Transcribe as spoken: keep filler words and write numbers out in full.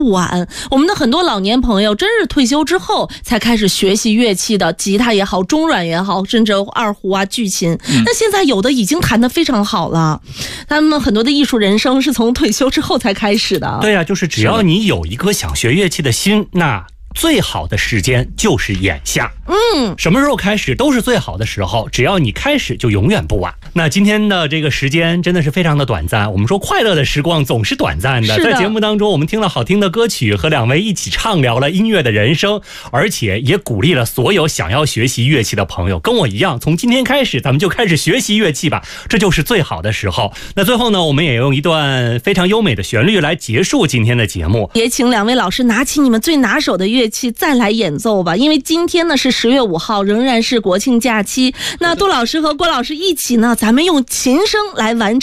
晚。我们的很多老年朋友真是退休之后才开始学习乐器的，吉他也好，中阮也好，甚至二胡啊、巨琴。嗯、那现在有的已经弹得非常好了，他们很多的艺术人生是从退休之后才开始的。 对啊，就是只要你有一颗想学乐器的心，那最好的时间就是眼下。嗯，什么时候开始都是最好的时候，只要你开始就永远不晚。那今天的这个时间真的是非常的短暂，我们说快乐的时光总是短暂的。在节目当中我们听了好听的歌曲，和两位一起畅聊了音乐的人生，而且也鼓励了所有想要学习乐器的朋友，跟我一样，从今天开始咱们就开始学习乐器吧，这就是最好的时候。那最后呢，我们也用一段非常优美的旋律来结束今天的节目， 也请两位老师拿起你们最拿手的乐器再来演奏吧，因为今天呢是十月五号，仍然是国庆假期。那杜老师和郭老师一起呢，咱们用琴声来完成